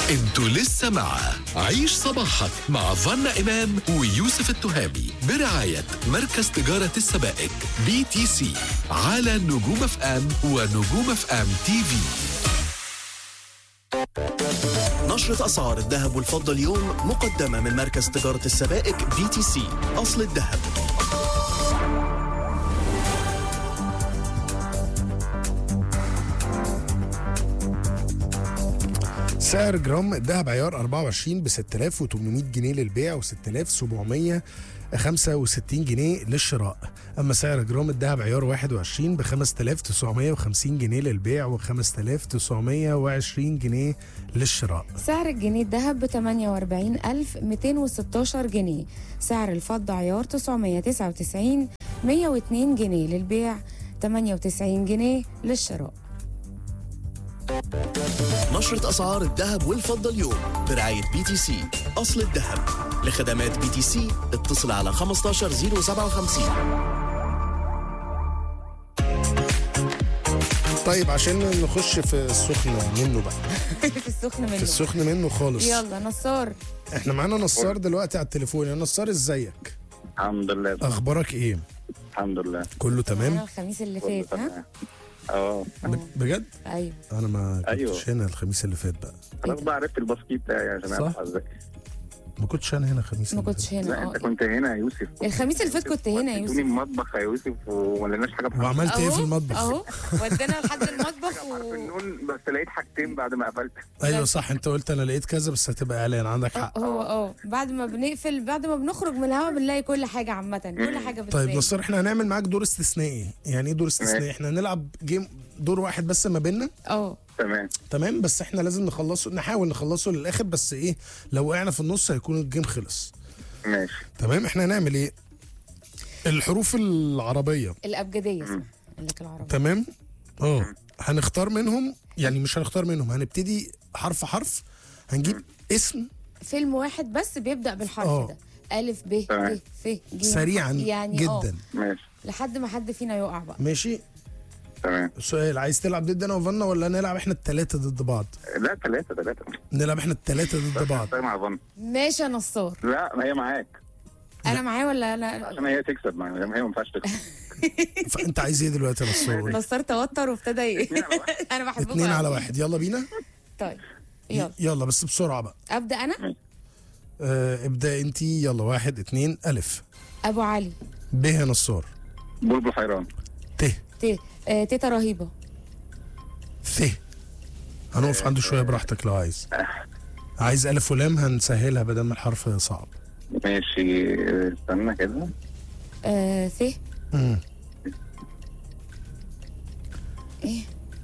انتوا لسه مع عيش صباحك مع فانا إمام ويوسف التهامي برعاية مركز تجارة السبائك BTC على نجوم اف ام ونجوم اف ام تي في. نشرة أسعار الذهب والفضة اليوم مقدمة من مركز تجارة السبائك BTC أصل الذهب. سعر جرام الذهب عيار 24 ب 6800 جنيه للبيع و 6765 جنيه للشراء. أما سعر جرام الذهب عيار 21 ب 5950 جنيه للبيع و 5920 جنيه للشراء. سعر الجنيه الذهب ب 48216 جنيه. سعر الفضة عيار 999 102 جنيه للبيع 98 جنيه للشراء. نشرة أسعار الذهب والفضة اليوم برعاية BTC أصل الذهب. لخدمات BTC اتصل على 15057. طيب عشان نخش في السخن منه بقى. في السخن منه. في السخن منه خالص. يلا نصار. احنا معانا نصار دلوقتي على التليفون. يا نصار ازيك؟ الحمد لله. اخبارك ايه؟ الحمد لله. كله تمام؟ الخميس اللي فات ها؟ بجد؟ ايوه. انا ما كنتش أيوه. هنا الخميس اللي فات بقى. خلاص بقى عرفت الباسكيت بتاعي يا جماعه. صح؟ ما كنتش انا هنا الخميس ما اللي كنتش فات. هنا. لا انت كنت هنا يا يوسف. الخميس اللي فات كنت هنا يا ودوني يوسف. المطبخ يا يوسف وما لقيناش حاجه بحاجة. وعملت ايه في أهو، المطبخ؟ اهو ودانا لحد المطبخ عارف النون بس لقيت حاجتين بعد ما قفلت. ايوه صح، انت قلت انا لقيت كذا بس هتبقى اعلان. عندك حق. هو بعد ما بنقفل، بعد ما بنخرج من الهوا بنلاقي كل حاجه عامه، كل حاجه بتبان. طيب نصر، احنا هنعمل معاك دور استثنائي. يعني ايه دور استثنائي؟ ماشي. احنا هنلعب جيم دور واحد بس ما بيننا. تمام. تمام، بس احنا لازم نخلصه، نحاول نخلصه للاخر. بس ايه، لو وقعنا في النص هيكون الجيم خلص. ماشي. تمام. احنا هنعمل ايه؟ الحروف العربيه. الابجديه اسمها لك العربي. تمام. هنختار منهم، يعني مش هنختار منهم، هنبتدي حرف حرف. هنجيب اسم فيلم واحد بس بيبدا بالحرف ده. ألف ب تمام. ت ف ج سريعا يعني جدا. ماشي. لحد ما حد فينا يقع بقى. ماشي. تمام. سؤال، عايز تلعب ضد انا وفنا ولا نلعب احنا الثلاثه ضد بعض؟ لا ثلاثة. نلعب احنا الثلاثه ضد بعض. طيب مع فن. ماشي يا نصار. لا ما هي معاك انا معاه ولا انا؟ عشان هي تكسب معايا. هي ما ينفعش تكسب. فانت عايز ايه دلوقتي يا نصار؟ نصار توتر وابتدى انا بحبكم 2 على أوي. 1. يلا بينا. طيب يلا يلا بس بسرعه بقى. ابدا انا. ابدا انت. يلا 1 2 الف. ابو علي. ب يا نصار. بلبل حيران. ت. تيتا رهيبه. ث. هنقف عنده شويه براحتك لو عايز الف ولام هنسهلها بدل ما الحرف صعب. ماشي. استنى كده. ث. ايه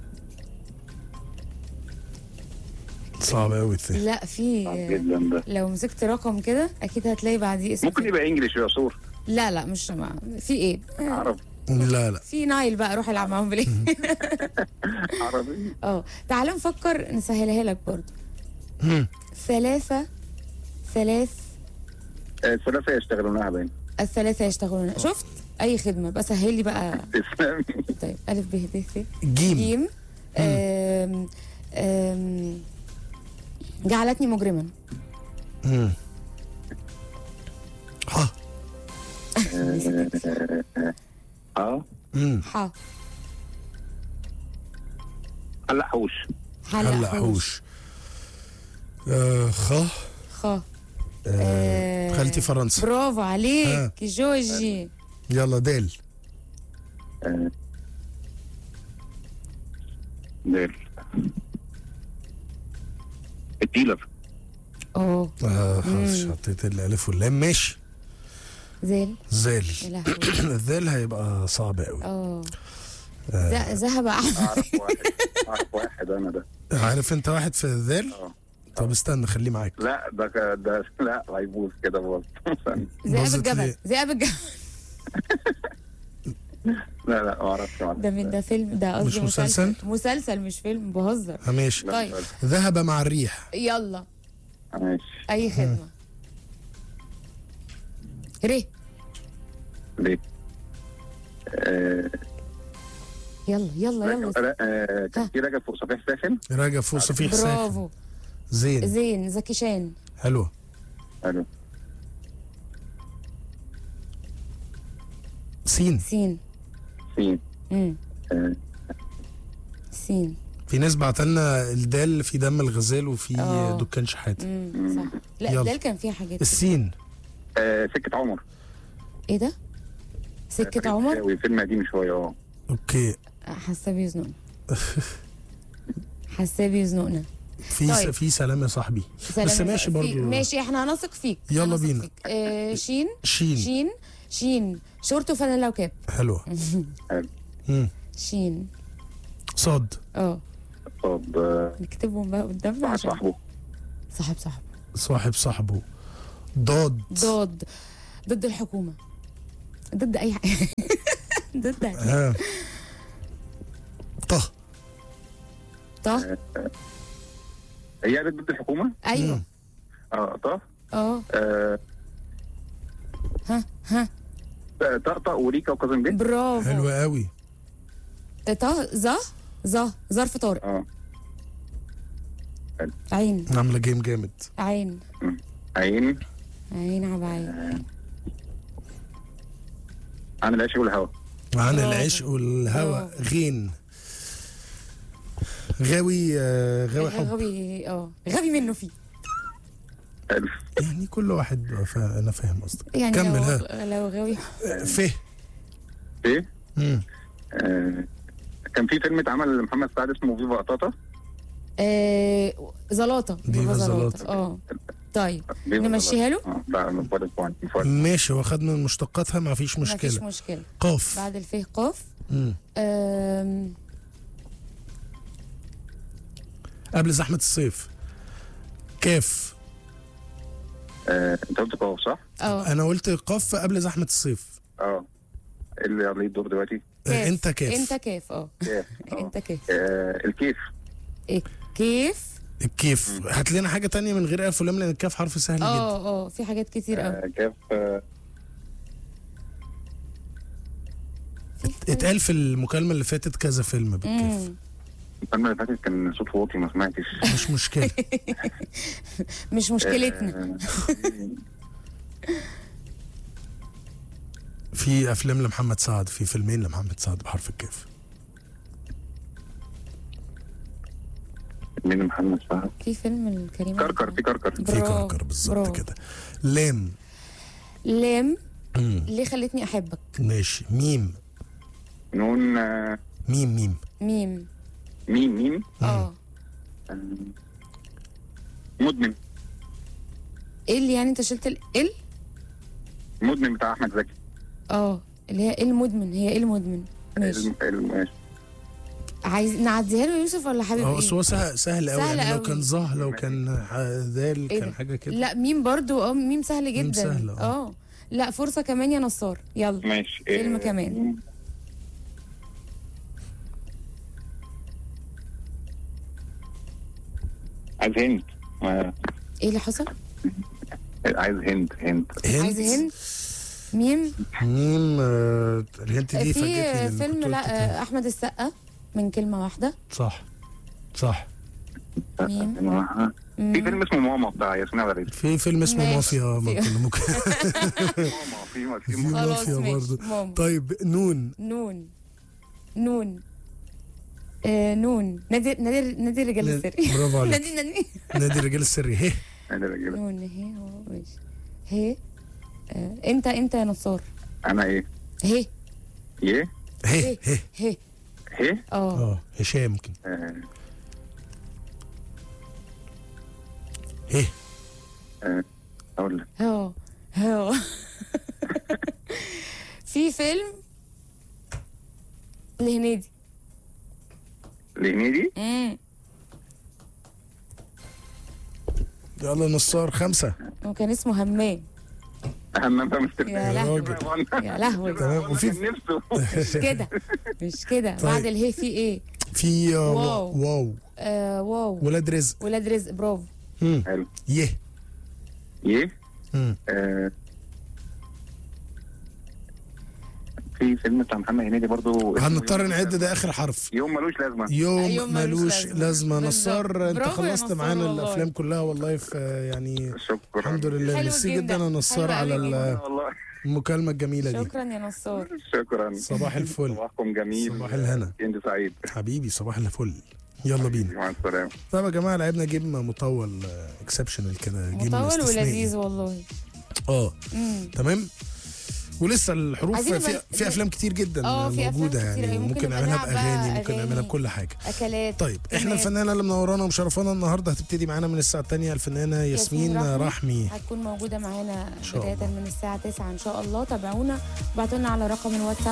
صعب قوي الث. لا في جدا ده. لو مسكت رقم كده اكيد هتلاقي بعديه اسم. ممكن يبقى انجلش يا صور. لا مش في ايه. عربي. لا في نايل بقى، روح العب معاهم بالليل. عربي. تعال نفكر نسهلها لك برضو. ثلاثة. الثلاثة يشتغلونها باين. الثلاثة يشتغلون. شفت أي خدمة بقى، سهل لي بقى. تسلمي. طيب ألف ب ت ث جيم. جعلتني مجرما. ح. ح. هلا حوش. هلا حوش. خ. خ. خالتي فرنسا. برافو عليك جوجي. يلا دال. ديل. الديلر. خلاص حطيت الالف واللام. ماشي. زال. زال. يا لهوي. الذال هيبقى صعب قوي. ذهب. اعرف واحد انا ده. عارف انت واحد في الذال؟ طب استنى خليه معاك. لا ده لا هيبوظ كده برضه. ذئاب الجبل. ذئاب الجبل. لا ما اعرفش. ده فيلم، ده قصدي مش مسلسل مش فيلم، بهزر. ماشي. طيب ذهب مع الريح. يلا ماشي. اي خدمه. ري. ليه؟ يلا كان في راجل فوق صفيح ساخن. راجع فوق صفيح ساخن. برافو. زين. زين. زكي شان. حلو. حلو. سين. سين. سين. آه، سين. في ناس بعتلنا الدال في دم الغزال وفي آه. دكان شحاته. صح. لا يلا. ده كان فيها حاجات. السين. سكة عمر. ايه ده؟ سكة عمر. فيلم قديم شوية. اوكي. حاسة بيزنقنا. حاسة بيزنقنا. في في سلام يا صاحبي. بس ماشي برضو. ماشي احنا هنثق فيك. يلا هنثق بينا. فيك. شين. شين. شين. شين. شورت وفانيلا وكاب. حلو. حلو. شين. صاد. طب نكتبهم بقى قدامنا واحد عشان صاحبه. صاحبه. صاحب صاحبه. ضاد. ضد الحكومة. ضد أي حاجة. ضد أي حاجة. ها. طه. طه. هي قالت ضد الحكومة؟ أيوه. طه. ها. طقطق وريكا وكاظم بيه. برافو. حلو قوي. طه. ظرف طارق. عين. عامله جيم جامد. عين. عين. عين عبعين. عن العشق والهوى. عن برافو. العشق والهوى. غين. غاوي. غاوي حب. غبي منه فيه. حلو. يعني كل واحد انا فاهم قصدك. يعني كمل. ها. لو غاوي. فيه. ايه؟ كان في فيلم اتعمل لمحمد سعد اسمه فيفا قطاطا. زلاطة. فيفا زلاطة. طيب نمشيها له. لا مفرد بوينت. ماشي، واخد من مشتقاتها ما فيش مشكله. مفيش مشكله. قاف. بعد الفيه قاف. قبل زحمه الصيف. كاف. انت قلت قاف صح؟ انا قلت قاف قبل زحمه الصيف. اللي عليه الدور دلوقتي. انت كاف. انت كاف. انت كاف. الكيف. الكيف. هات لنا حاجه تانية من غير الف ولام لان الكاف حرف سهل جدا. في حاجات كتير قوي. كاف. اتقال في المكالمه اللي فاتت كذا فيلم بالكاف. المكالمة اللي فاتت كان صوت واطي ما سمعتش. مش مشكله. مش مشكلتنا. في افلام لمحمد سعد، في فيلمين لمحمد سعد بحرف الكاف. مين محمد سعد؟ في فيلم الكريم. كركر. في كركر بالظبط كده. لام. ليه خلتني احبك. ماشي. ميم. نون. ميم. مدمن. ايه اللي يعني انت شلت ال مدمن بتاع احمد زكي. اللي هي المدمن. هي ايه المدمن؟ ماشي. ماشي. عايز نعديها له يوسف ولا حابب ايه؟ هو سهل قوي يعني. لو كان لو كان ذال إيه كان حاجه كده. لا ميم برضو. ميم سهل جدا. ميم سهل. لا فرصه كمان يا نصار. يلا ماشي. فيلم كمان. عايز هند. ايه اللي حصل؟ عايز هند. عايز هند. ميم. الهند دي في فيلم لا احمد السقا من كلمه واحده. صح. ميم. في فيلم اسمه ماما بتاع ياسمين عبد العزيز. في فيلم اسمه مافيا. ممكن. ماما. في مافيا برضه. طيب نون. نون. نادي الرجال السري. برافو عليك. نادي الرجال السري. هي. نون. هي. انت يا نصار. انا ايه؟ هي. هشام ممكن. هي. اقول لك. في فيلم لهنيدي. يلا نصار 5. وكان اسمه همام. يا لهوي. تمام. وفي مش كده. طيب. بعد الهي في ايه؟ في واو. واو. ولاد رزق. برافو. حلو. يه. في فيلم بتاع محمد هنيدي برضو اسمه هنضطر يوم نعد ملوش ده اخر حرف. يوم ملوش لازمه. يوم ملوش لازمه. بالظبط. نصار انت برافو يا خلصت نصار معانا والله. الافلام كلها والله، في يعني شكرا. الحمد لله. حلو ميرسي جدا جدا. يا نصار حلو على قوي جدا. والله المكالمه الجميله دي. شكرا يا نصار. شكرا. صباح الفل. صباحكم جميل. صباح الهنا. انت سعيد. حبيبي صباح الفل. يلا بينا. مع السلامه. طيب يا جماعه لعبنا جيم مطول اكسبشنال كده، جيم مطول استثنائي. ولذيذ والله. تمام. ولسه الحروف عايزين في افلام كتير جدا في أفلام موجوده كتير يعني، أوي. ممكن ممكن نعملها نلعب باغاني، بقى ممكن أغاني. نعملها بكل حاجه. اكلات. طيب احنا كمان. الفنانه اللي منورانا ومشرفانا النهارده هتبتدي معانا من الساعه الثانيه الفنانه ياسمين رحمي. هتكون موجوده معانا شاء بدايه الله. من الساعه 9 ان شاء الله. تابعونا، ابعتوا لنا على رقم الواتساب